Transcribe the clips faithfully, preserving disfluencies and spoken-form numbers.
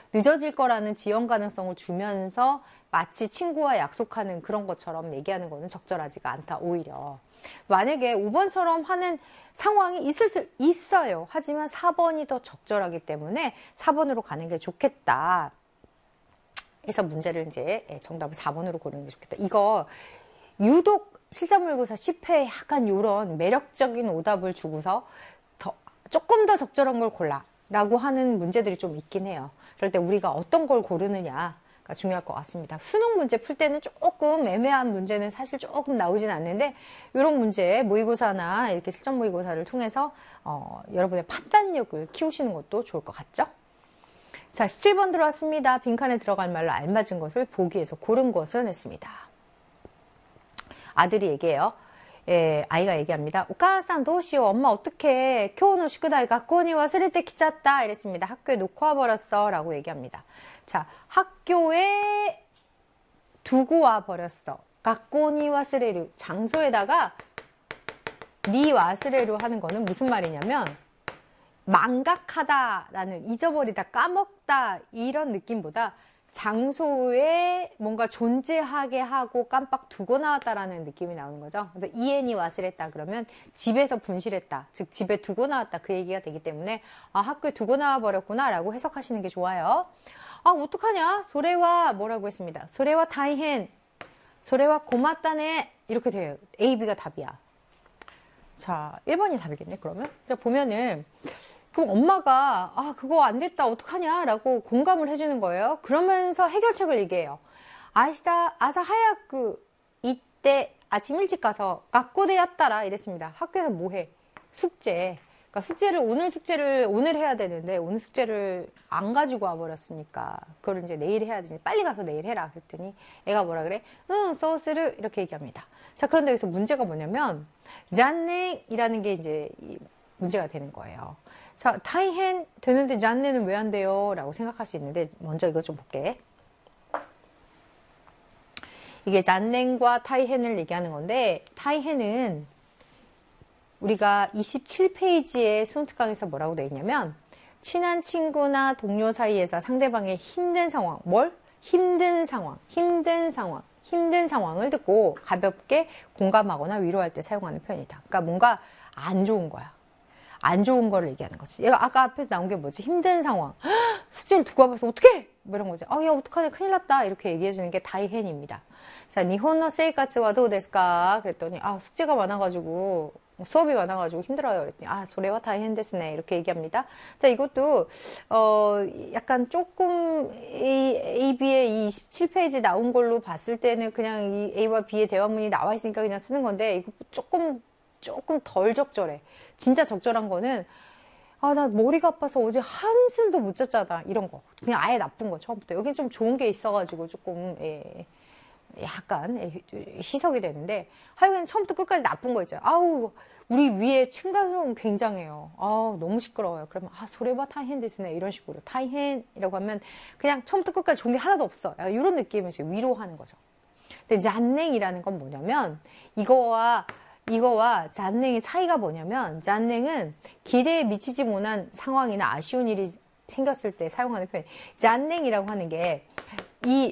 늦어질 거라는 지연 가능성을 주면서 마치 친구와 약속하는 그런 것처럼 얘기하는 거는 적절하지가 않다, 오히려. 만약에 오 번처럼 하는 상황이 있을 수 있어요. 하지만 사 번이 더 적절하기 때문에 사 번으로 가는 게 좋겠다. 그래서 문제를 이제 정답을 사 번으로 고르는 게 좋겠다. 이거 유독 실전 모의고사 십 회에 약간 이런 매력적인 오답을 주고서 더, 조금 더 적절한 걸 골라 라고 하는 문제들이 좀 있긴 해요. 그럴 때 우리가 어떤 걸 고르느냐가 중요할 것 같습니다. 수능 문제 풀 때는 조금 애매한 문제는 사실 조금 나오진 않는데 이런 문제 모의고사나 이렇게 실전 모의고사를 통해서 어, 여러분의 판단력을 키우시는 것도 좋을 것 같죠? 자, 십칠 번 들어왔습니다. 빈칸에 들어갈 말로 알맞은 것을 보기에서 고른 것은 했습니다. 아들이 얘기해요. 예, 아이가 얘기합니다. 오카상 도시오, 엄마 어떡해. 교노 슈쿠다이 학교에 와스레테 키쳤다. 이랬습니다. 학교에 놓고 와버렸어. 라고 얘기합니다. 자, 학교에 두고 와버렸어. 학교에 와스레루. 장소에다가 니 와스레루 하는 거는 무슨 말이냐면 망각하다라는, 잊어버리다, 까먹다 이런 느낌보다 장소에 뭔가 존재하게 하고 깜빡 두고 나왔다라는 느낌이 나오는 거죠. 그래서 이엔이 와스랬다 그러면 집에서 분실했다, 즉 집에 두고 나왔다, 그 얘기가 되기 때문에 아, 학교에 두고 나와 버렸구나 라고 해석하시는 게 좋아요. 아, 어떡하냐? 소래와 뭐라고 했습니다. 소래와 다이헨, 소래와 고맙다네, 이렇게 돼요. A, B가 답이야. 자, 일 번이 답이겠네. 그러면 자, 보면은 그럼 엄마가 아, 그거 안 됐다 어떡하냐 라고 공감을 해주는 거예요. 그러면서 해결책을 얘기해요. 아시다 아사 하야쿠 이때 아침 일찍 가서 학교에 왔다라 이랬습니다. 학교에서 뭐해? 숙제. 그러니까 숙제를 오늘 숙제를 오늘 해야 되는데 오늘 숙제를 안 가지고 와버렸으니까 그걸 이제 내일 해야지. 빨리 가서 내일 해라 그랬더니 애가 뭐라 그래? 응, 소스를 이렇게 얘기합니다. 자, 그런데 여기서 문제가 뭐냐면 잔냉이라는 게 이제 문제가 되는 거예요. 자, 타이헨 되는데 잔네는 왜 안 돼요? 라고 생각할 수 있는데 먼저 이거 좀 볼게. 이게 잔넨과 타이헨을 얘기하는 건데 타이헨은 우리가 이십칠 페이지에 수능특강에서 뭐라고 되어 있냐면 친한 친구나 동료 사이에서 상대방의 힘든 상황, 뭘? 힘든 상황, 힘든 상황, 힘든 상황을 듣고 가볍게 공감하거나 위로할 때 사용하는 표현이다. 그러니까 뭔가 안 좋은 거야. 안 좋은 거를 얘기하는 거지. 얘가 아까 앞에서 나온 게 뭐지? 힘든 상황. 숙제를 두고 와봐서 어떡해! 뭐 이런 거지. 아, 야, 어떡하냐. 큰일 났다. 이렇게 얘기해주는 게 다이헨입니다. 자, 니혼노 세이카츠와 도 데스까? 그랬더니, 아, 숙제가 많아가지고, 수업이 많아가지고 힘들어요. 그랬더니, 아, 소래와 다이헨 데스네. 이렇게 얘기합니다. 자, 이것도, 어, 약간 조금, 이 A, B의 이 이십칠 페이지 나온 걸로 봤을 때는 그냥 이 A와 B의 대화문이 나와 있으니까 그냥 쓰는 건데, 이거 조금, 조금 덜 적절해. 진짜 적절한 거는 아, 나 머리가 아파서 어제 한숨도 못 잤잖아. 이런 거. 그냥 아예 나쁜 거, 처음부터. 여긴 좀 좋은 게 있어가지고 조금 예, 약간 예, 희석이 되는데 하여간 처음부터 끝까지 나쁜 거 있잖아요. 아우, 우리 위에 층간소음 굉장해요. 아우, 너무 시끄러워요. 그러면 아, 소래바 타이헨 데스네. 이런 식으로. 타이헨이라고 하면 그냥 처음부터 끝까지 좋은 게 하나도 없어. 이런 느낌을 위로하는 거죠. 근데 잔냉이라는 건 뭐냐면 이거와 이거와 잔냉의 차이가 뭐냐면 잔냉은 기대에 미치지 못한 상황이나 아쉬운 일이 생겼을 때 사용하는 표현. 잔냉이라고 하는 게 이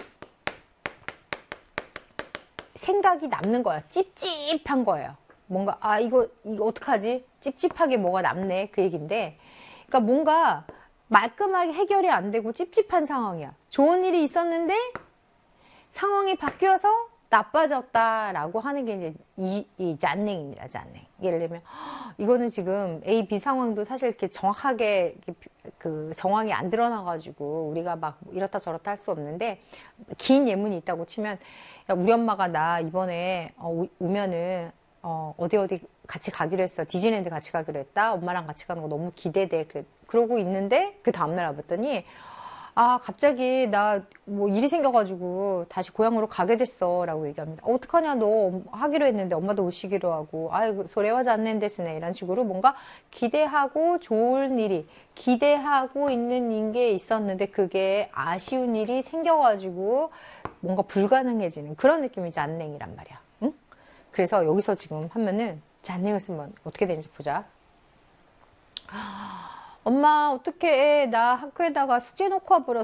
생각이 남는 거야. 찝찝한 거예요. 뭔가 아 이거 이거 어떡하지? 찝찝하게 뭐가 남네 그 얘기인데, 그러니까 뭔가 말끔하게 해결이 안 되고 찝찝한 상황이야. 좋은 일이 있었는데 상황이 바뀌어서 나빠졌다라고 하는 게 이제 이, 이 잔냉입니다. 잔냉. 예를 들면 이거는 지금 A, B 상황도 사실 이렇게 정확하게 이렇게 그 정황이 안 드러나가지고 우리가 막 이렇다 저렇다 할 수 없는데 긴 예문이 있다고 치면 야, 우리 엄마가 나 이번에 어, 오면은 어, 어디 어디 같이 가기로 했어. 디즈니랜드 같이 가기로 했다. 엄마랑 같이 가는 거 너무 기대돼. 그래. 그러고 있는데 그 다음날 와봤더니 아, 갑자기 나 뭐 일이 생겨가지고 다시 고향으로 가게 됐어 라고 얘기합니다. 어, 어떡하냐, 너 하기로 했는데 엄마도 오시기로 하고 아이고 소래하지 않는 데스네. 이런 식으로 뭔가 기대하고 좋은 일이 기대하고 있는 게 있었는데 그게 아쉬운 일이 생겨가지고 뭔가 불가능해지는 그런 느낌이 잔냉이란 말이야. 응? 그래서 여기서 지금 하면은 잔냉을 쓰면 어떻게 되는지 보자. 엄마 어떡해, 나 학교에다가 숙제 놓고 와버렸어.